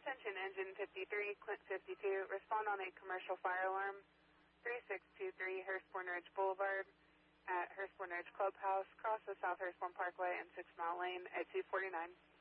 Attention engine 53, Clint 52, respond on a commercial fire alarm, 3623 Hurstbourne Ridge Boulevard at Hurstbourne Ridge Clubhouse, cross the South Hurstbourne Parkway and 6 Mile Lane at 249.